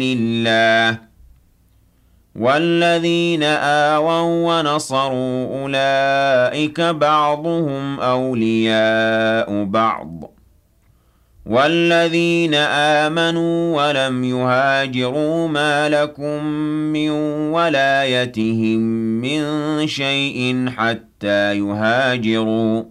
الله والذين آووا ونصروا أولئك بعضهم أولياء بعض والذين آمنوا ولم يهاجروا ما لكم من ولايتهم من شيء حتى يهاجروا